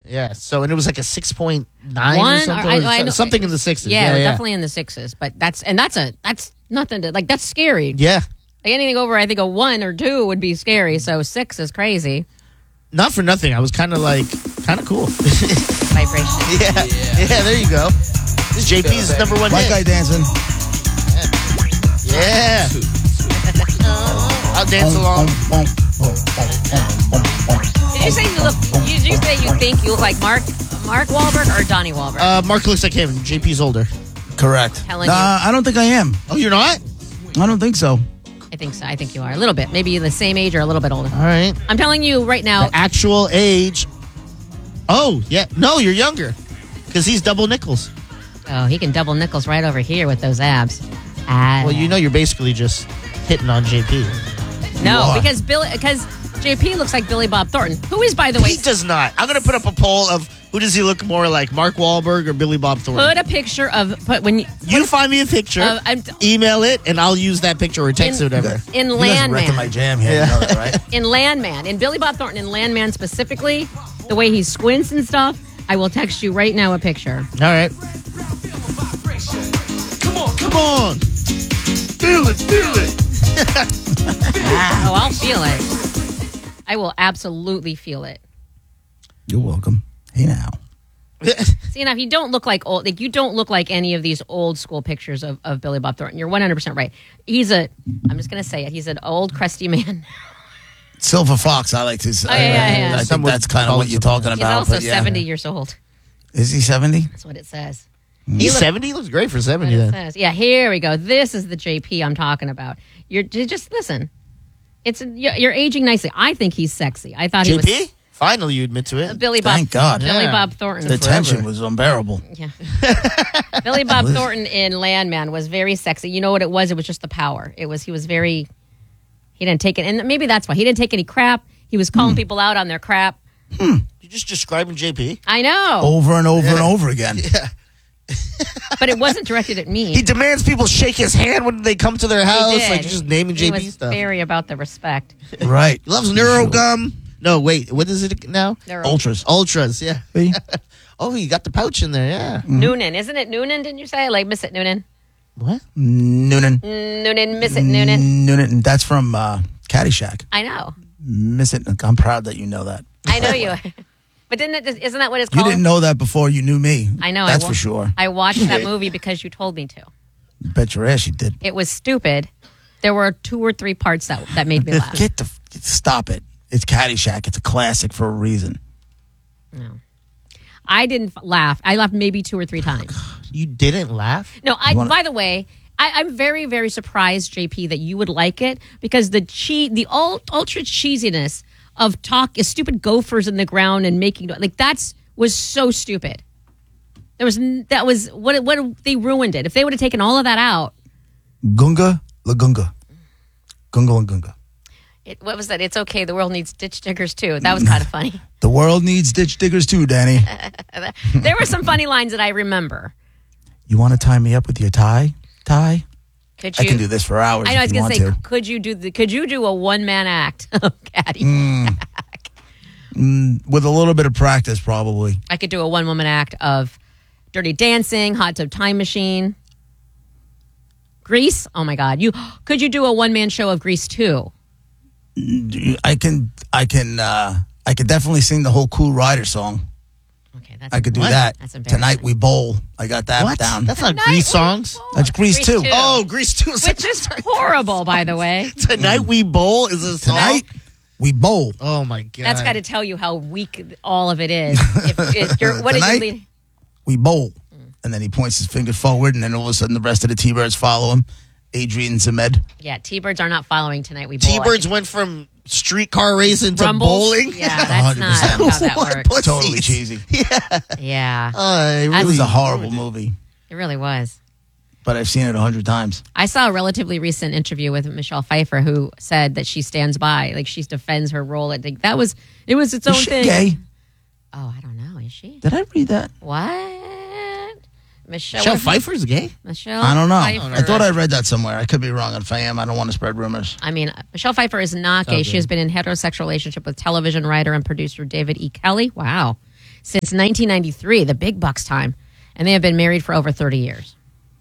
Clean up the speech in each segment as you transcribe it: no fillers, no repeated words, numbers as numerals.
Yeah. So, and it was like a 6.9 One, or something. I know. Something in the sixes. Yeah, definitely in the sixes. But that's nothing to, like, that's scary. Yeah. Like anything over, I think, a 1 or 2 would be scary. So 6 is crazy. Not for nothing. I was kind of cool. Vibration. Yeah, there you go. This is JP's number one White hit. guy dancing. Yeah. I'll dance along. Did you say you think you look like Mark Wahlberg or Donnie Wahlberg? Mark looks like him. JP's older. Correct. Telling you. I don't think I am. Oh, you're not? I don't think so. I think so. I think you are a little bit. Maybe the same age or a little bit older. All right. I'm telling you right now. The actual age. Oh, yeah. No, you're younger. Because he's double nickels. Oh, he can double nickels right over here with those abs. Well, you know you're basically just hitting on JP. No, because JP looks like Billy Bob Thornton, who is, by the way... He does not. I'm going to put up a poll of who does he look more like, Mark Wahlberg or Billy Bob Thornton? Put a picture of... You find me a picture, email it, and I'll use that picture or text it, whatever. In You guys are wrecking my Landman. jam here. You know that, right? In Landman. In Billy Bob Thornton, in Landman specifically, the way he squints and stuff, I will text you right now a picture. All right. Come on. Feel it. Oh, I'll feel it. I will absolutely feel it. You're welcome. Hey now. See, now, if you don't look like you don't look like any of these old school pictures of Billy Bob Thornton. You're 100% right. I'm just going to say it. He's an old, crusty man. Silver Fox, I like to say. Yeah. I think that's kind of what you're talking He's about. also but yeah. 70 years old. Is he 70? That's what it says. He's 70? He looks great for 70 What it then. says. Yeah, here we go. This is the JP I'm talking about. You're just listen. You're aging nicely. I think he's sexy. I thought he was... JP? Finally, you admit to it. Billy Bob. Thank God. Billy Yeah. Bob Thornton. The tension was unbearable. Yeah. Billy Bob Thornton in Landman was very sexy. You know what it was? It was just the power. He was very... He didn't take it... And maybe that's why. He didn't take any crap. He was calling people out on their crap. You're just describing JP. I know. Over and over and over again. Yeah. But it wasn't directed at me. He demands people shake his hand when they come to their house. did. Like, just naming He JP was stuff. very about the respect. Right. He loves NeuroGum. No, wait. What is it now? Ultras. Ultras, yeah. See? Oh, you got the pouch in there, yeah. Noonan. Isn't it Noonan, didn't you say? Like, miss it, Noonan. What? Noonan. Noonan, miss it, Noonan. Noonan. That's from Caddyshack. I know. Miss it. I'm proud that you know that. I know you. But isn't that what it's You called? didn't know that before you knew me. I know. That's for sure. I watched that movie because you told me to. Bet your ass you did. It was stupid. There were 2 or 3 parts that made me laugh. Stop it. It's Caddyshack. It's a classic for a reason. No. I didn't laugh. I laughed maybe 2 or 3 times. You didn't laugh? No, by the way, I'm very, very surprised, JP, that you would like it because the ultra cheesiness of stupid gophers in the ground and making was so stupid. They ruined it. If they would have taken all of that out. Gunga Lagunga. Gunga Lagunga. What was that? It's okay. The world needs ditch diggers too. That was kind of funny. The world needs ditch diggers too, Danny. There were some funny lines that I remember. You want to tie me up with your tie? I Could you? can do this for hours. I know. I was going to say, could you do a one-man act of Caddy? With a little bit of practice, probably. I could do a one-woman act of Dirty Dancing, Hot Tub Time Machine, Grease. Oh my God! Could you do a one-man show of Grease too? I can definitely sing the whole Cool Rider song. Okay, I could do that. That's embarrassing. Tonight We Bowl. I got that What? down. That's not Tonight Grease We songs. Bowl. That's Grease 2. Oh, Grease 2. Which is horrible, by the way. Tonight We Bowl is a song. Tonight We Bowl. Oh, my God. That's got to tell you how weak all of it is. What is your Tonight? lead? We bowl. And then he points his finger forward, and then all of a sudden the rest of the T-Birds follow him. Adrian Zemed. Yeah, T-Birds are not following Tonight We Bowl. T-Birds went from streetcar racing to Rumbles? bowling. Yeah, that's not how that What works. pussies. Totally cheesy. Yeah, It was a horrible movie, it really was. but I've seen it 100 times. I saw a relatively recent interview with Michelle Pfeiffer who said that she stands by, like she defends her role. It was its own Is she thing. gay? Oh, I don't know. Is she? Did I read that? What? Michelle Pfeiffer's gay? Michelle. I don't know. Pfeiffer. I thought I read that somewhere. I could be wrong. If I am, I don't want to spread rumors. I mean, Michelle Pfeiffer is not gay. She has been in a heterosexual relationship with television writer and producer David E. Kelly. Wow. since 1993, the big bucks time. And they have been married for over 30 years.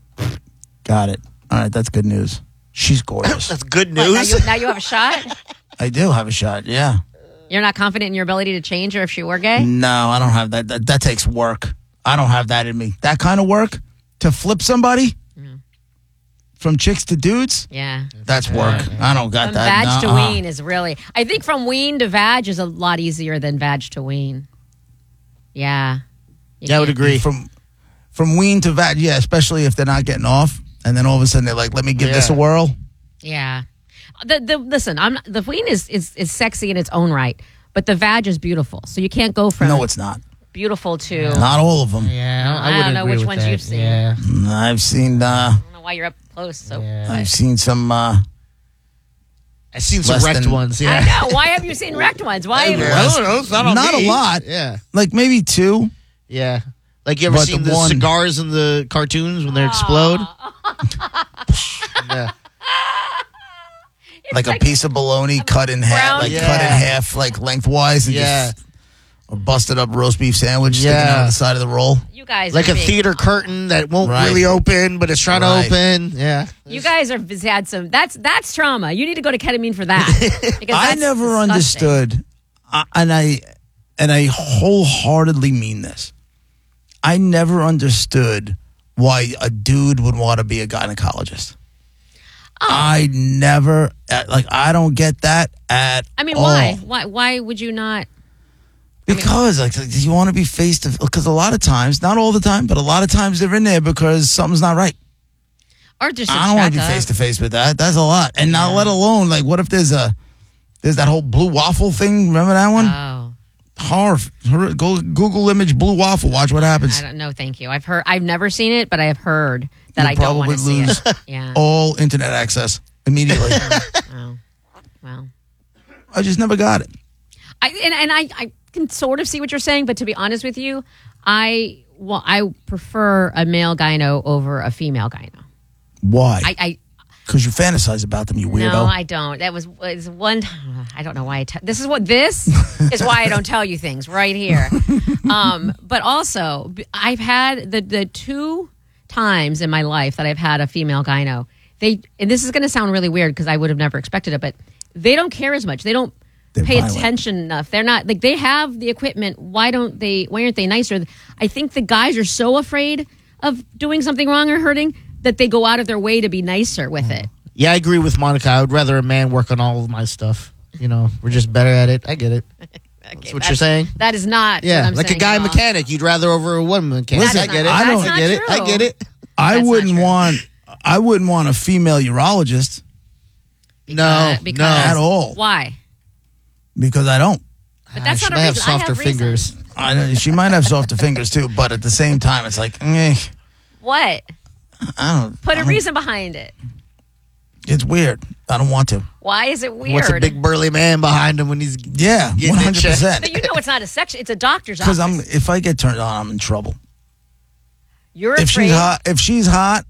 Got it. All right, that's good news. She's gorgeous. That's good What, news. now you have a shot? I do have a shot, yeah. You're not confident in your ability to change her if she were gay? No, I don't have that. That takes work. I don't have that in me. That kind of work to flip somebody from chicks to dudes, Yeah. that's work. I don't got From that. vag to Nuh-uh. ween is really, I think from ween to vag is a lot easier than vag to ween. Yeah. Yeah, I would agree. From ween to vag, yeah, especially if they're not getting off, and then all of a sudden they're like, "Let me give this a whirl." Yeah. Listen, the ween is sexy in its own right, but the vag is beautiful. So you can't go from No, it's not. beautiful to. Not all of them. Yeah, I would don't know agree which with ones that. you've seen. Yeah. I've seen. I don't know why you're up close. So I've seen some. I've seen some Less wrecked than- ones. I Yeah. know. Why have you seen wrecked ones? Why? I don't know. It's not on Not me. a lot. Yeah. Like maybe two. Yeah. Like you ever But seen the the one- cigars in the cartoons when they explode? Yeah. Like a piece of bologna cut in half, brown- cut in half, like lengthwise, and Yeah. just a busted up roast beef sandwich sticking Yeah. out of the side of the roll. You guys, Like are a big. theater curtain that won't Right. really open, but it's trying Right. to open. Yeah. You guys have had some. That's trauma. You need to go to ketamine for that. Because I that's never disgusting. understood, and I wholeheartedly mean this. I never understood why a dude would want to be a gynecologist. I never I don't get that at I mean, all. why? Why would you not? Because you want to be face to, because a lot of times, not all the time, but a lot of times they're in there because something's not right. Or just I don't want to be face to face with that. That's a lot, and not let alone like what if there's that whole blue waffle thing? Remember that one? Oh, Go Google image blue waffle. Watch what happens. I don't know. Thank you. I've never seen it, but I have heard that You'll I don't want to probably see lose it. Yeah. all internet access immediately. Oh. Well, I just never got it. I can sort of see what you're saying, but to be honest with you, I prefer a male gyno over a female gyno. Why? I Because you fantasize about them, you weirdo. No, I don't. That was one. I don't know why. This is why I don't tell you things right here. But also, I've had the two times in my life that I've had a female gyno. And this is going to sound really weird because I would have never expected it, but they don't care as much. They don't They're pay violent. attention enough. They're not like they have the equipment. Why aren't they nicer? I think the guys are so afraid of doing something wrong or hurting that they go out of their way to be nicer with it. Yeah, I agree with Monica. I would rather a man work on all of my stuff. You know, we're just better at it. I get it. That's what you're saying. That is not. Yeah, what I'm like a saying guy at all. mechanic, you'd rather over a woman mechanic. Listen, I get it. that's I don't- not I get it. true. I get it. I That's not wouldn't true. want a female urologist No, because- no. at all Why? because I don't. But that's she not a might have reason. I softer reasons. fingers. I know, she might have softer fingers too, but at the same time, it's like, What? I don't. Put a reason behind it. It's weird. I don't want to. Why is it weird? What's a big burly man behind him when he's Yeah, Getting it 100%. But you know it's not a section. It's a doctor's Because office. if I get turned on, I'm in trouble. You're If afraid. she's hot,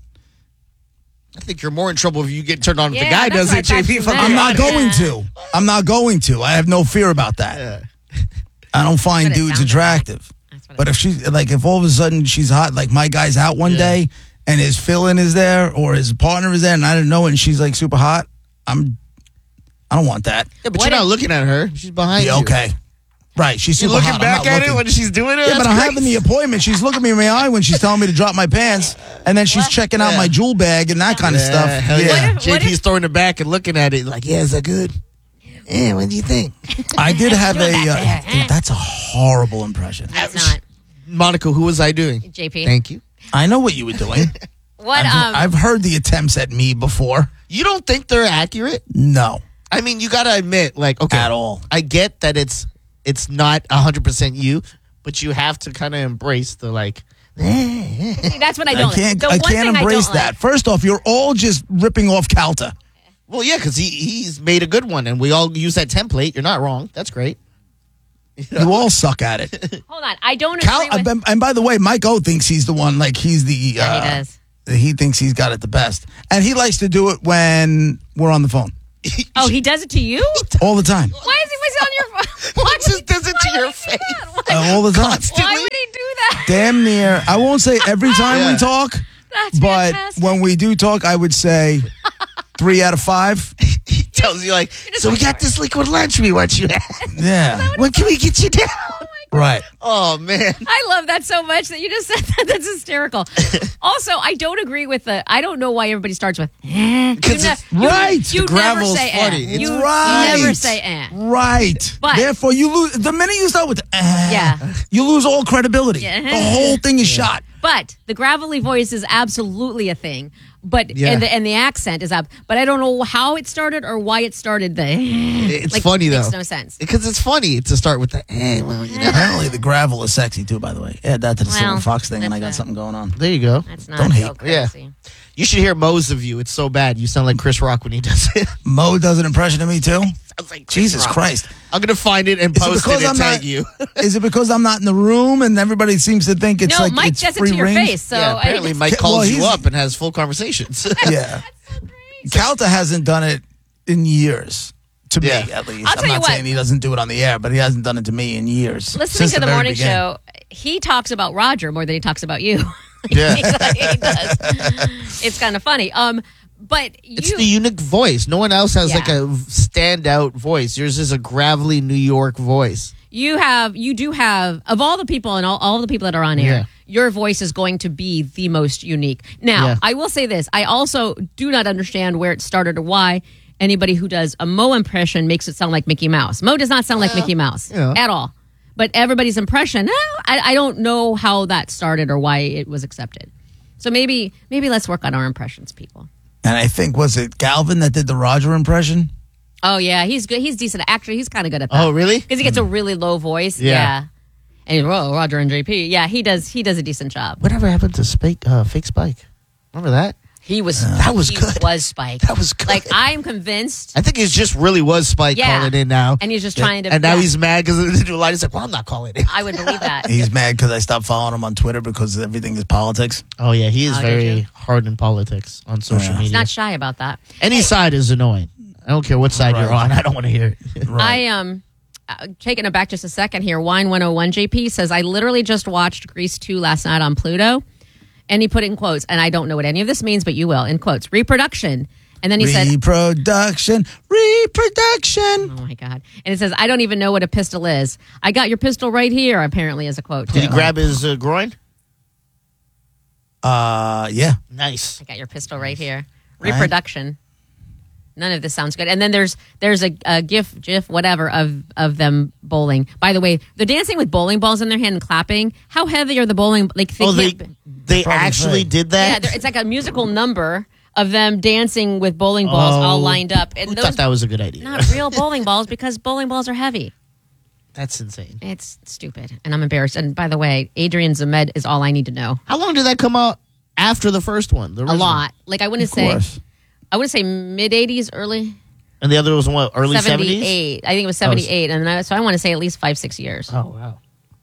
I think you're more in trouble if you get turned on if the Yeah, guy that's does what I it, thought JP. you If I'm meant. I'm being not honest. going to. I'm not going to. I have no fear about that. I don't find That's what it dudes sounded attractive. That's what it But if she's like, if all of a sudden she's hot, like my guy's out one day and his fill-in is there or his partner is there and I didn't know it and she's like super hot, I don't want that. Yeah, but What you're not if- looking at her. She's behind Yeah, you. okay. Right, she's You're super looking hot. back I'm not at looking. it when she's doing it. Yeah, but That's I'm great. having the appointment. She's looking me in my eye when she's telling me to drop my pants, and then she's checking out Yeah. my jewel bag and that kind of stuff. Hell yeah. What if- JP's throwing it back and looking at it like, yeah, is that good? Yeah, what do you think? I did have Doing a. that. Dude, that's a horrible impression. It's not. Monica, who was I doing? JP. Thank you. I know what you were doing. What? I've heard the attempts at me before. You don't think they're accurate? No, I mean, you got to admit, like, okay. at all. I get that it's not 100% you, but you have to kind of embrace the, like, See, that's what I don't. I can't. The I one can't thing embrace don't that. like- First off, you're all just ripping off Calta. well, yeah, because he's made a good one, and we all use that template. You're not wrong. That's great. You all suck at it. Hold on. I don't agree with. And by the way, Mike O thinks he's the one. Like he's the. Yeah, he does. He thinks he's got it the best, and he likes to do it when we're on the phone. Oh, he does it to you? all the time. Why is he on your phone? Why He just does it to your face. All the time. Why would he do that? Damn near. I won't say every time Yeah. we talk, That's but fantastic. when we do talk, I would say 3 out of 5. He tells you like, so we got this liquid lunch we want you to have. Yeah. When can we get you down? Right. Oh, man. I love that so much that you just said that. That's hysterical. Also, I don't agree with I don't know why everybody starts with, Because right. You The never gravel's say funny. eh. It's You right. never say eh. Right. But- Therefore, you lose. The minute you start with Yeah. you lose all credibility. Yeah. The whole thing is shot. But the gravelly voice is absolutely a thing. But Yeah. and the accent is up. But I don't know how it started or why it started. It's like, funny, though. Makes no sense. Because it's funny to start with the, well, you know. Apparently, the gravel is sexy too. By the way, add that to the Well, Silver Fox thing, and I got that's something going on. There you go. That's not Don't so hate. crazy. You should hear Mo's of you. It's so bad. You sound like Chris Rock when he does it. Mo does an impression of me too. Sounds like Chris Jesus Rock. Christ! I'm going to find it and Is it post because it and I'm tag not- you. Is it because I'm not in the room and everybody seems to think it's No, like Mike it's does it free to your range? face. So yeah, apparently Mike Well, calls you he's- up and has full conversations. Yeah. Calta hasn't done it in years. To Yeah. me, at least. I'll tell I'm you not what. saying he doesn't do it on the air, but he hasn't done it to me in years. listening Since to the very morning beginning. show, he talks about Roger more than he talks about you. Yeah. he does. It's kind of funny. But It's you, the unique voice. No one else has Yeah. like a standout voice. Yours is a gravelly New York voice. you do have of all the people and all the people that are on air. Yeah. Your voice is going to be the most unique. Now, Yeah. I will say this: I also do not understand where it started or why anybody who does a Mo impression makes it sound like Mickey Mouse. Mo does not sound like Mickey Mouse yeah. at all. But everybody's impression, I don't know how that started or why it was accepted. So maybe let's work on our impressions, people. And I think, was it Galvin that did the Roger impression? Oh yeah, he's good. He's decent. Actually, he's kind of good at that. Oh, really? Because he gets a really low voice. Yeah. Yeah. And Roger and JP. Yeah, he does a decent job. Whatever happened to fake Spike? Remember that? He was That was he good. Was Spike. That was good. Like I'm convinced. I think it just really was Spike Yeah. calling in now. And he's just trying to- And now yeah. he's mad because of the new line. He's like, well, I'm not calling in. I would believe that. He's mad because I stopped following him on Twitter because everything is politics. Oh, yeah. He is Oh, did very you? hard in politics on social Yeah. media. He's not shy about that. Any side is annoying. I don't care what side you're Right. on. I don't want to hear it. Right. Taking it back just a second here. Wine 101 JP says I literally just watched Grease 2 last night on Pluto, and he put in quotes, and I don't know what any of this means, but you will in quotes reproduction, and then he said. Reproduction. Oh my God. And it says, I don't even know what a pistol is. I got your pistol right here, apparently, as a quote. Did he grab his groin? Yeah. Nice. I got your pistol right here. Reproduction. None of this sounds good. And then there's a gif, whatever, of them bowling. By the way, they're dancing with bowling balls in their hand and clapping. How heavy are the bowling? Like, Oh, can't- they Probably actually fake. did yeah, that? it's like a musical number of them dancing with bowling balls all Oh, lined up. And Who those thought that was a good idea? not real bowling balls because bowling balls are heavy. That's insane. It's stupid, and I'm embarrassed. And by the way, Adrian Zemed is all I need to know. How long did that come out after the first one? The A original? lot. Like I wouldn't Of course. say. I would say mid 80s, early And the other was what, early 70s? 78. I think it was 78, and so I want to say at least 5-6 years. Oh, wow.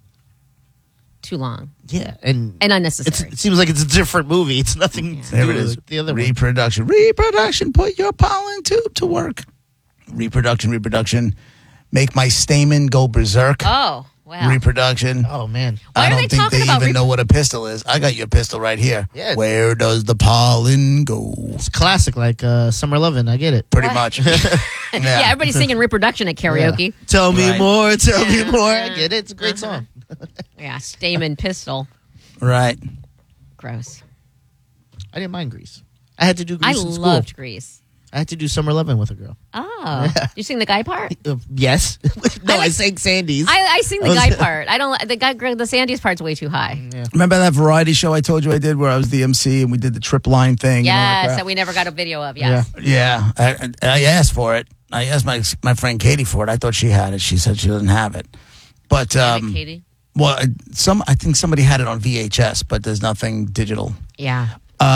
Too long Yeah. And and unnecessary. it seems like it's a different movie. It's nothing to There do it is. with the other one. Reproduction. Reproduction. Put your pollen tube to work. Reproduction. Make my stamen go berserk. Oh wow! Reproduction. Oh, man. Why I are don't they think talking they about even know what a pistol is. I got your pistol right here. Yeah. Where does the pollen go? It's classic, like Summer Lovin'. I get it. Pretty What? much. yeah, everybody's singing reproduction at karaoke. Tell me Right. more, tell me more. I get it. It's a great song. Yeah, Stamen pistol. Right. Gross. I didn't mind Grease. I had to do I Grease in school. loved Grease. I had to do Summer Lovin' with a girl. Oh, you sing the guy part? Yes. No, I like- sang Sandy's. I sing the I was- guy part. I don't like the Sandy's part's way too high. Remember that variety show I told you I did where I was the MC and we did the trip line thing? and all that Yes, crap? that we never got a video of. Yes. Yeah, I asked for it. I asked my friend Katie for it. I thought she had it. She said she doesn't have it. But Damn it, Katie. well, I think somebody had it on VHS, but there's nothing digital. Yeah.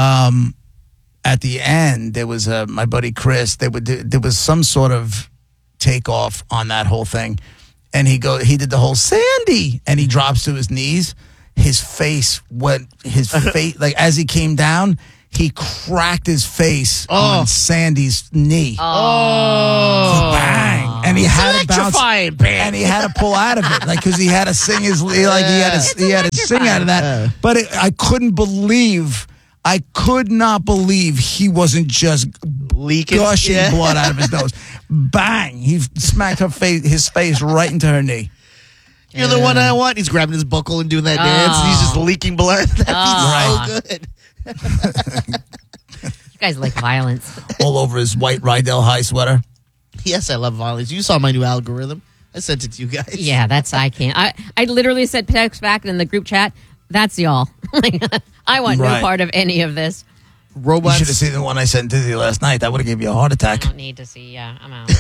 At the end, there was my buddy Chris. There was some sort of takeoff on that whole thing, and he did the whole Sandy, and he drops to his knees. His face like as he came down, he cracked his face on Sandy's knee. Oh. Bang! And he had to bounce. Electrifying, bam. And he had to pull out of it, like, because he had to sing his, like, he had to sing out of that. But I couldn't believe. I could not believe he wasn't just Leaking gushing blood out of his nose. Bang! He smacked his face right into her knee. You're the one I want. He's grabbing his buckle and doing that dance. He's just leaking blood. That'd be so good. You guys like violence. All over his white Rydell High sweater. Yes, I love violence. You saw my new algorithm. I sent it to you guys. Yeah, I can't. I literally said text back in the group chat, that's y'all. I want no part of any of this. Robots. You should have seen the one I sent Dizzy last night. That would have given you a heart I attack. don't need to see. Yeah, I'm out.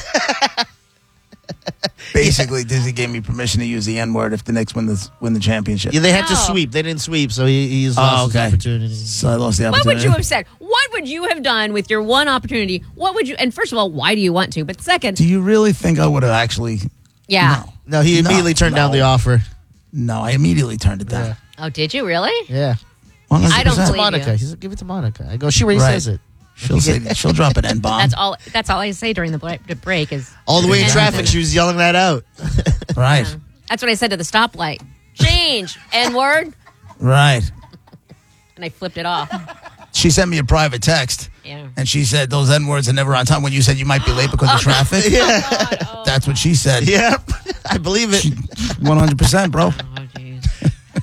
Basically, Dizzy gave me permission to use the N-word if the Knicks win the championship. Yeah, they had to No. sweep. They didn't sweep, so he's lost his opportunity. So I lost the What opportunity. would you have said? What would you have done with your one opportunity? What would you? And first of all, why do you want to? But second, Do you really think I would have actually... yeah. No, he immediately turned down the offer. No, I immediately turned it down. Yeah. Oh, did you really? Yeah. 100%. I don't believe Monica. you. He said, give it to Monica. I go, she already says it. She'll drop an N-bomb. That's all I say during the break is All the way in Exactly. traffic, she was yelling that out. Right. that's what I said to the stoplight. Change N-word, Right. and I flipped it off. She sent me a private text. Yeah. And she said those N-words are never on time when you said you might be late because of traffic. Yeah. That's what she said. Yep. I believe it. 100%, bro.